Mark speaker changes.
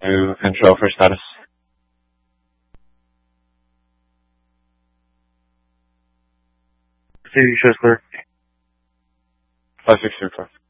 Speaker 1: to control for status.
Speaker 2: City shows clear.
Speaker 1: 5625.